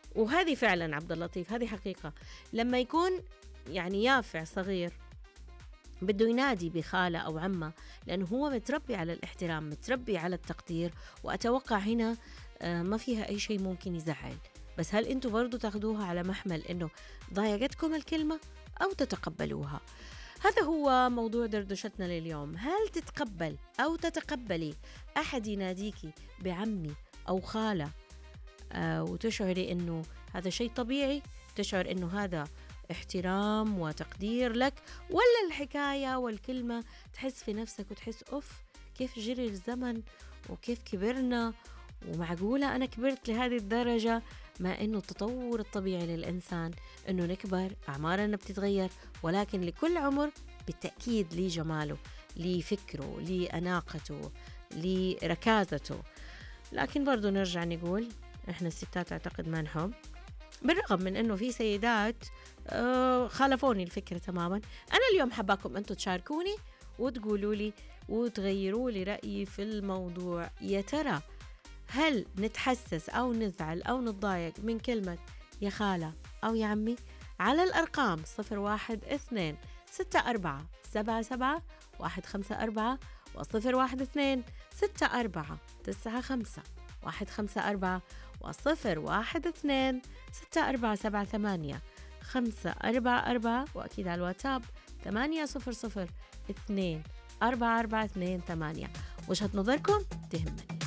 وهذه فعلا عبد اللطيف، هذه حقيقة. لما يكون يعني يافع صغير بده ينادي بخالة أو عمة لأنه هو متربي على الاحترام، متربي على التقدير، وأتوقع هنا ما فيها أي شيء ممكن يزعل. بس هل أنتوا برضو تاخدوها على محمل أنه ضايقتكم الكلمة أو تتقبلوها؟ هذا هو موضوع دردشتنا لليوم. هل تتقبل أو تتقبلي أحد يناديكي بعمي أو خالة وتشعري أنه هذا شيء طبيعي، تشعر أنه هذا احترام وتقدير لك، ولا الحكاية والكلمة تحس في نفسك وتحس أوف كيف جري الزمن وكيف كبرنا، ومعقولة أنا كبرت لهذه الدرجة؟ ما أنه التطور الطبيعي للإنسان أنه نكبر، أعمارنا بتتغير، ولكن لكل عمر بالتأكيد لي جماله، لي فكره، لي أناقته، لي ركازته. لكن برضو نرجع نقول إحنا الستات أعتقد ما نحب، بالرغم من أنه في سيدات خالفوني الفكرة تماما. أنا اليوم حباكم أنتوا تشاركوني وتقولوا لي وتغيروا لي رأيي في الموضوع. يا ترى هل نتحسس أو نزعل أو نتضايق من كلمة يا خالة أو يا عمي؟ على الأرقام 012-24-77-154 و012-64-95-154 و012-64-78-544 وأكيد على الواتساب 800-244-288. وجهة نظركم تهمني.